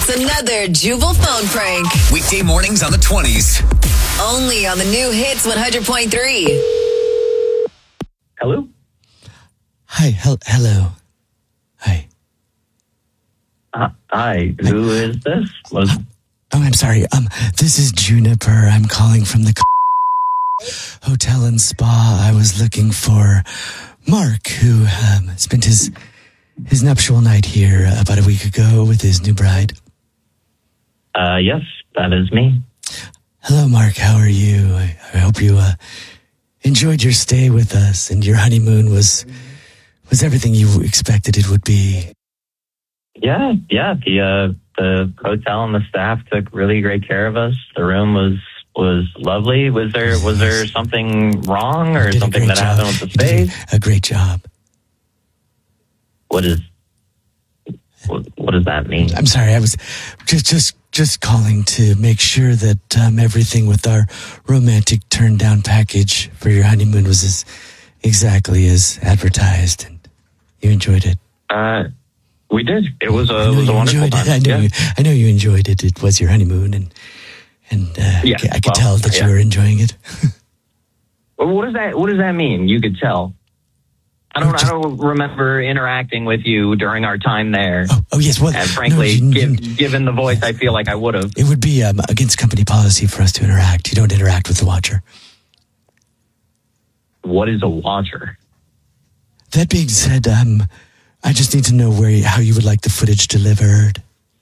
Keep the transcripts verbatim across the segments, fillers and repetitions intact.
It's another Jubal phone prank. Weekday mornings on the twenties. Only on the new Hits one hundred point three. Hello? Hi, hel- hello. Hi. Uh, hi, who is this? Was... Oh, I'm sorry. Um, this is Juniper. I'm calling from the hotel and spa. I was looking for Mark, who um, spent his his nuptial night here about a week ago with his new bride. Uh, yes, that is me. Hello, Mark. How are you? I, I hope you uh, enjoyed your stay with us, and your honeymoon was was everything you expected it would be. Yeah, yeah. The uh, the hotel and the staff took really great care of us. The room was was lovely. Was there was there something wrong or something that happened with the space? A great job. What is what, what does that mean? I'm sorry. I was just just just calling to make sure that um, everything with our romantic turn down package for your honeymoon was as exactly as advertised, and you enjoyed it. Uh, we did. It was a, it was a you wonderful enjoyed time. it. I know yeah. you. I know you enjoyed it. It was your honeymoon, and and uh, Yeah, I could well, tell that yeah. you were enjoying it. Well, what does that what does that mean? You could tell. I don't. just- I don't remember interacting with you during our time there. Oh, oh yes. Well, And no, frankly, you- give, you- given the voice, I feel like I would have. it would be um, against company policy for us to interact. You don't interact with the watcher. What is a watcher? That being said, um, I just need to know where you, how you would like the footage delivered.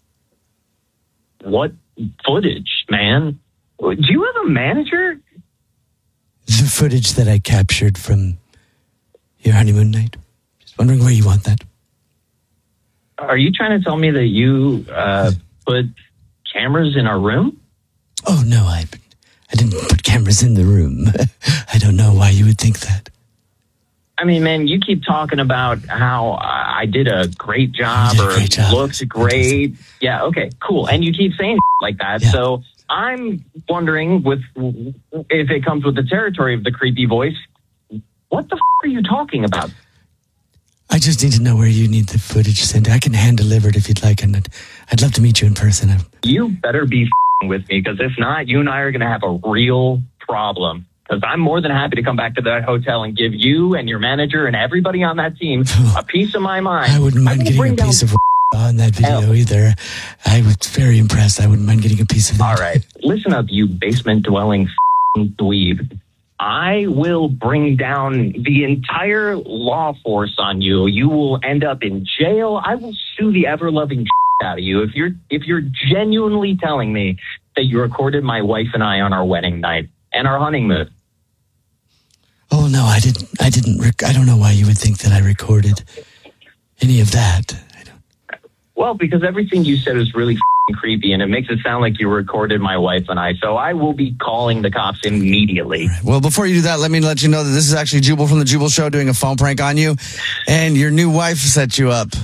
What footage, man? Do you have a manager? The footage that I captured from your honeymoon night. Just wondering where you want that. Are you trying to tell me that you uh, put cameras in our room? Oh no, I I didn't put cameras in the room. I don't know why you would think that. I mean, man, you keep talking about how I did a great job You did a or great job. looked great. Yeah, okay, cool. And you keep saying like that. Yeah. So I'm wondering, with if it comes with the territory of the creepy voice, what the f- are you talking about? I just need to know where you need the footage sent. I can hand deliver it if you'd like, and I'd, I'd love to meet you in person. I, You better be f- with me, because if not, you and I are going to have a real problem. Because I'm more than happy to come back to that hotel and give you and your manager and everybody on that team a piece of my mind. I wouldn't mind I'm gonna getting bring a down- piece of on that video Hell. either. I was very impressed. I wouldn't mind getting a piece of that. All right, listen up, you basement-dwelling f- dweeb. I will bring down the entire law force on you. You will end up in jail. I will sue the ever-loving out of you if you're if you're genuinely telling me that you recorded my wife and I on our wedding night and our honeymoon. Oh no, I didn't. I didn't. Rec- I don't know why you would think that I recorded any of that. I don't. Well, because everything you said is really f***ing creepy, and it makes it sound like you recorded my wife and I. So I will be calling the cops immediately. Well, before you do that, let me let you know that this is actually Jubal from the Jubal Show doing a phone prank on you, and your new wife set you up.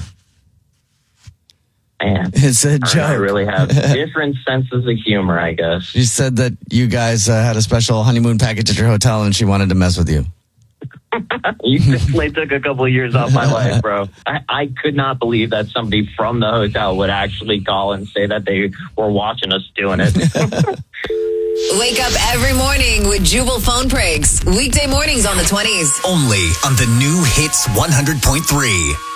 Man, It's a I joke. really have different senses of humor, I guess. She said that you guys uh, had a special honeymoon package at your hotel, and she wanted to mess with you. You definitely took a couple of years off my life, bro. I, I could not believe that somebody from the hotel would actually call and say that they were watching us doing it. Wake up every morning with Jubal phone pranks. Weekday mornings on the twenties. Only on the new Hits one hundred point three.